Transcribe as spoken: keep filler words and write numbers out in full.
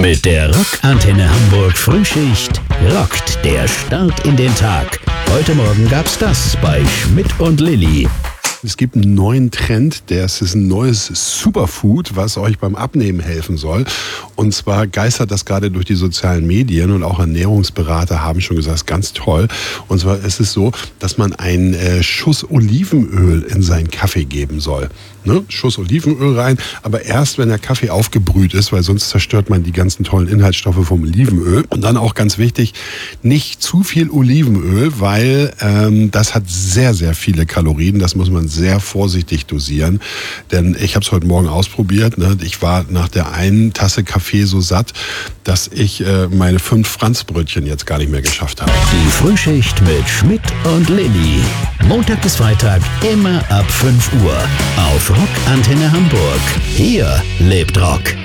Mit der Rockantenne Hamburg Frühschicht rockt der Start in den Tag. Heute Morgen gab's das bei Schmidt und Lilli. Es gibt einen neuen Trend, das ist ein neues Superfood, was euch beim Abnehmen helfen soll. Und zwar geistert das gerade durch die sozialen Medien und auch Ernährungsberater haben schon gesagt, ganz toll. Und zwar ist es so, dass man einen äh, Schuss Olivenöl in seinen Kaffee geben soll. Ne? Schuss Olivenöl rein, aber erst, wenn der Kaffee aufgebrüht ist, weil sonst zerstört man die ganzen tollen Inhaltsstoffe vom Olivenöl. Und dann auch ganz wichtig, nicht zu viel Olivenöl, weil ähm, das hat sehr, sehr viele Kalorien. Das muss man sehr vorsichtig dosieren, denn ich habe es heute Morgen ausprobiert. Ne? Ich war nach der einen Tasse Kaffee so satt, dass ich äh, meine fünf Franzbrötchen jetzt gar nicht mehr geschafft habe. Die Frühschicht mit Schmidt und Lilli. Montag bis Freitag immer ab fünf Uhr auf Rockantenne Hamburg. Hier lebt Rock.